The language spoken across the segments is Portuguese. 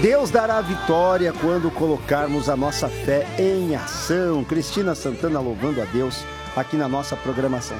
Deus dará vitória quando colocarmos a nossa fé em ação. Cristina Santana louvando a Deus aqui na nossa programação.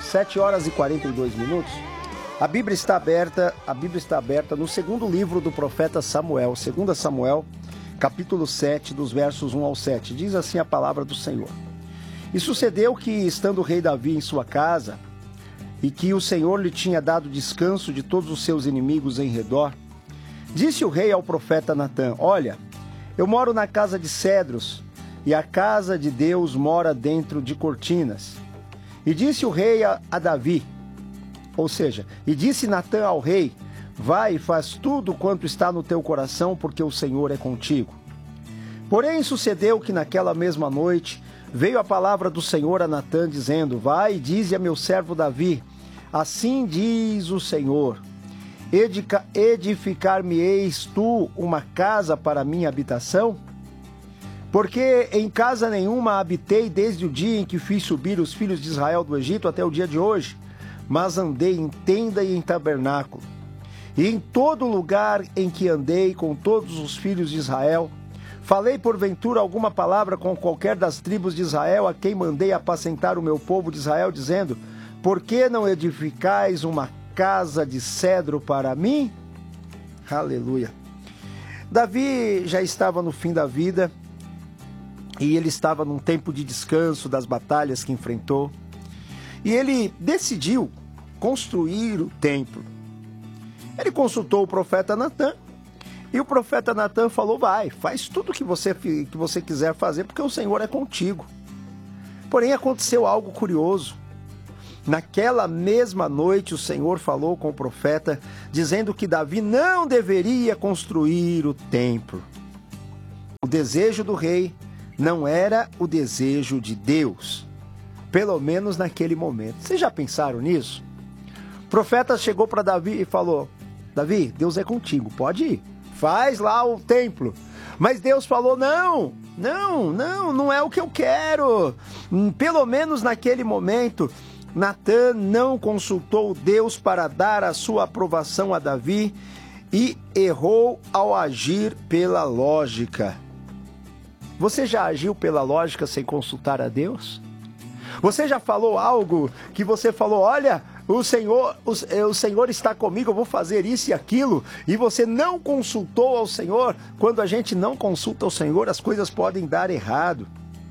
7h42. A Bíblia está aberta no segundo livro do profeta Samuel, 2 Samuel, capítulo 7, dos versos 1 ao 7. Diz assim a palavra do Senhor. E sucedeu que, estando o rei Davi em sua casa, e que o Senhor lhe tinha dado descanso de todos os seus inimigos em redor, disse o rei ao profeta Natã: olha, eu moro na casa de cedros, e a casa de Deus mora dentro de cortinas. E disse o rei a Davi, ou seja, e disse Natã ao rei: vai e faz tudo quanto está no teu coração, porque o Senhor é contigo. Porém sucedeu que naquela mesma noite veio a palavra do Senhor a Natã, dizendo: vai e dize a meu servo Davi, assim diz o Senhor, edificar-me-eis tu uma casa para minha habitação? Porque em casa nenhuma habitei desde o dia em que fiz subir os filhos de Israel do Egito até o dia de hoje, mas andei em tenda e em tabernáculo. E em todo lugar em que andei com todos os filhos de Israel, falei porventura alguma palavra com qualquer das tribos de Israel, a quem mandei apacentar o meu povo de Israel, dizendo: por que não edificais uma casa de cedro para mim? Aleluia. Davi já estava no fim da vida, e ele estava num tempo de descanso das batalhas que enfrentou, e ele decidiu construir o templo. Ele consultou o profeta Natã, e o profeta Natã falou: vai, faz tudo que você quiser fazer, porque o Senhor é contigo. Porém aconteceu algo curioso. Naquela mesma noite o Senhor falou com o profeta, dizendo que Davi não deveria construir o templo. O desejo do rei não era o desejo de Deus, pelo menos naquele momento. Vocês já pensaram nisso? O profeta chegou para Davi e falou: Davi, Deus é contigo, pode ir, faz lá o templo. Mas Deus falou: não é o que eu quero. Pelo menos naquele momento, Natã não consultou Deus para dar a sua aprovação a Davi e errou ao agir pela lógica. Você já agiu pela lógica sem consultar a Deus? Você já falou algo que você falou: olha, o Senhor está comigo, eu vou fazer isso e aquilo, e você não consultou ao Senhor? Quando a gente não consulta ao Senhor, as coisas podem dar errado.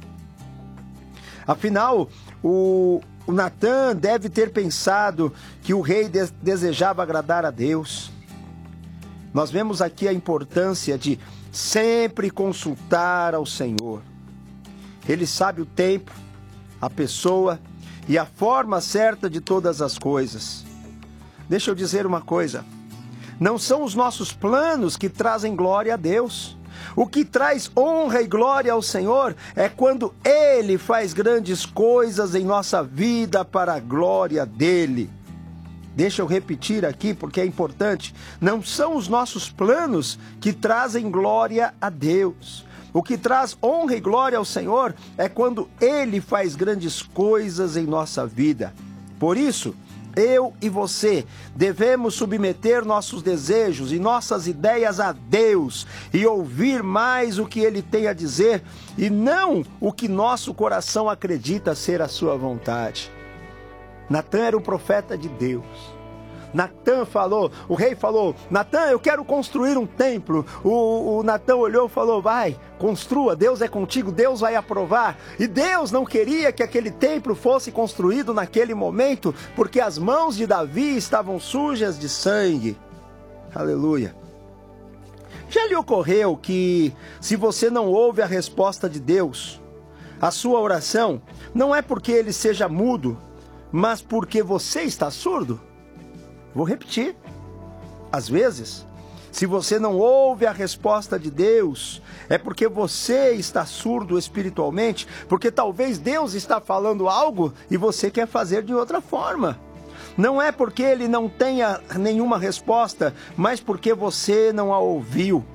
Afinal, o Natã deve ter pensado que o rei desejava agradar a Deus. Nós vemos aqui a importância de sempre consultar ao Senhor. Ele sabe o tempo, a pessoa e a forma certa de todas as coisas. Deixa eu dizer uma coisa: não são os nossos planos que trazem glória a Deus. O que traz honra e glória ao Senhor é quando Ele faz grandes coisas em nossa vida para a glória dEle. Deixa eu repetir aqui porque é importante. Não são os nossos planos que trazem glória a Deus. O que traz honra e glória ao Senhor é quando Ele faz grandes coisas em nossa vida. Por isso, eu e você devemos submeter nossos desejos e nossas ideias a Deus e ouvir mais o que Ele tem a dizer e não o que nosso coração acredita ser a sua vontade. Natã era um profeta de Deus. Natã falou, o rei falou: Natã, eu quero construir um templo. O Natã olhou e falou: vai, construa, Deus é contigo, Deus vai aprovar. E Deus não queria que aquele templo fosse construído naquele momento, porque as mãos de Davi estavam sujas de sangue. Aleluia. Já lhe ocorreu que, se você não ouve a resposta de Deus, a sua oração não é porque Ele seja mudo, mas porque você está surdo? Vou repetir. Às vezes, se você não ouve a resposta de Deus, é porque você está surdo espiritualmente, porque talvez Deus está falando algo e você quer fazer de outra forma. Não é porque Ele não tenha nenhuma resposta, mas porque você não a ouviu.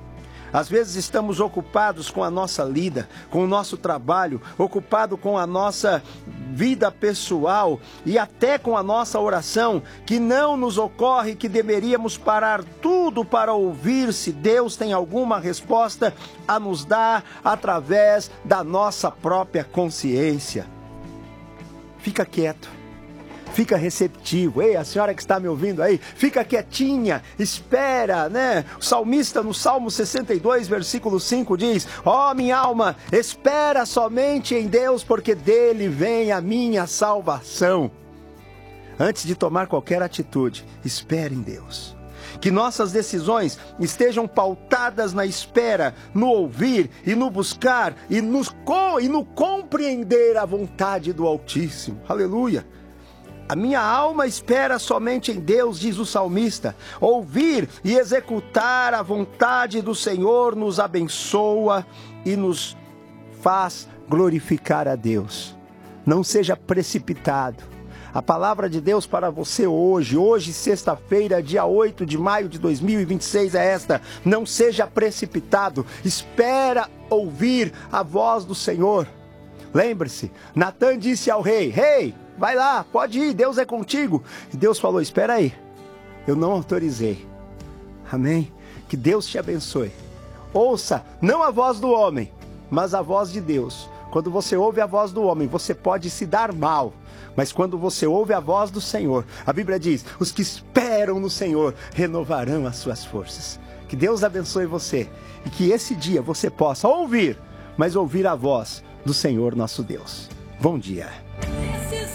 Às vezes estamos ocupados com a nossa lida, com o nosso trabalho, ocupado com a nossa vida pessoal e até com a nossa oração, que não nos ocorre que deveríamos parar tudo para ouvir se Deus tem alguma resposta a nos dar através da nossa própria consciência. Fica quieto. Fica receptivo. Ei, a senhora que está me ouvindo aí, fica quietinha, espera, né? O salmista no Salmo 62, versículo 5 diz: ó, minha alma, espera somente em Deus, porque dele vem a minha salvação. Antes de tomar qualquer atitude, espere em Deus. Que nossas decisões estejam pautadas na espera, no ouvir e no buscar e no compreender a vontade do Altíssimo. Aleluia! A minha alma espera somente em Deus, diz o salmista. Ouvir e executar a vontade do Senhor nos abençoa e nos faz glorificar a Deus. Não seja precipitado. A palavra de Deus para você hoje, sexta-feira, dia 8 de maio de 2026 é esta: não seja precipitado, espera ouvir a voz do Senhor. Lembre-se, Natã disse ao rei: rei, vai lá, pode ir, Deus é contigo. E Deus falou: espera aí, eu não autorizei. Amém? Que Deus te abençoe. Ouça não a voz do homem, mas a voz de Deus. Quando você ouve a voz do homem, você pode se dar mal. Mas quando você ouve a voz do Senhor, a Bíblia diz: os que esperam no Senhor renovarão as suas forças. Que Deus abençoe você e que esse dia você possa ouvir, mas ouvir a voz do Senhor nosso Deus. Bom dia.